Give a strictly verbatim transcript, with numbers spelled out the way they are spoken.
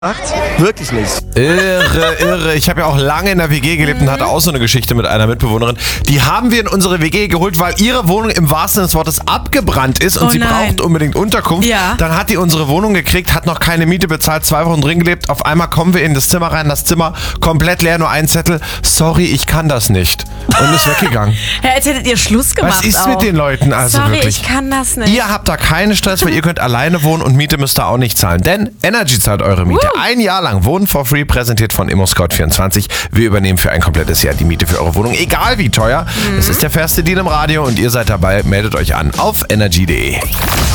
Wirklich nicht. Irre, irre. Ich habe ja auch lange in der W G gelebt und hatte auch so eine Geschichte mit einer Mitbewohnerin. Die haben wir in unsere W G geholt, weil ihre Wohnung im wahrsten Sinne des Wortes abgebrannt ist und Oh sie nein. braucht unbedingt Unterkunft. Ja. Dann hat die unsere Wohnung gekriegt, hat noch keine Miete bezahlt, zwei Wochen drin gelebt. Auf einmal kommen wir in das Zimmer rein, das Zimmer komplett leer, nur ein Zettel. Sorry, ich kann das nicht. Und ist weggegangen. Ja, als hättet ihr Schluss gemacht. Was ist auch. mit den Leuten also Sorry, wirklich? ich kann das nicht. Ihr habt da keinen Stress, weil ihr könnt alleine wohnen und Miete müsst ihr auch nicht zahlen. Denn Energy zahlt eure Miete. Woo. Ein Jahr lang Wohnen for free, präsentiert von ImmoScout vierundzwanzig. Wir übernehmen für ein komplettes Jahr die Miete für eure Wohnung, egal wie teuer. Das ist der fairste Deal im Radio und ihr seid dabei. Meldet euch an auf energy punkt de.